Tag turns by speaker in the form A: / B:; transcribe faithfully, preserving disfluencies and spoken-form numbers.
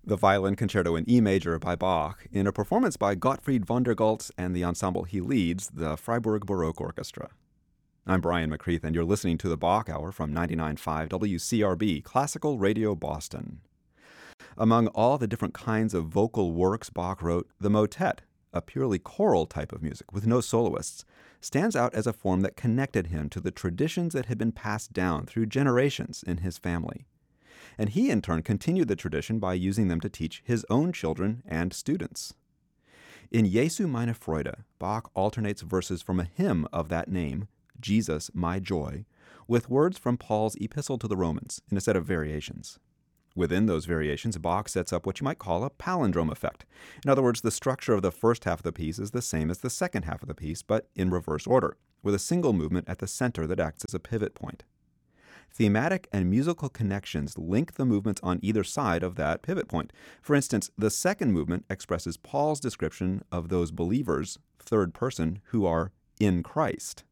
A: the Violin Concerto in E major by Bach, in a performance by Gottfried von der Goltz and the ensemble he leads, the Freiburg Baroque Orchestra. I'm Brian McCreath, and you're listening to the Bach Hour from ninety-nine point five W C R B, Classical Radio Boston. Among all the different kinds of vocal works Bach wrote, the motet, a purely choral type of music with no soloists, stands out as a form that connected him to the traditions that had been passed down through generations in his family. And he, in turn, continued the tradition by using them to teach his own children and students. In Jesu meine Freude, Bach alternates verses from a hymn of that name, Jesus, My Joy, with words from Paul's epistle to the Romans in a set of variations. Within those variations, Bach sets up what you might call a palindrome effect. In other words, the structure of the first half of the piece is the same as the second half of the piece, but in reverse order, with a single movement at the center that acts as a pivot point. Thematic and musical connections link the movements on either side of that pivot point. For instance, the second movement expresses Paul's description of those believers, third person, who are in Christ.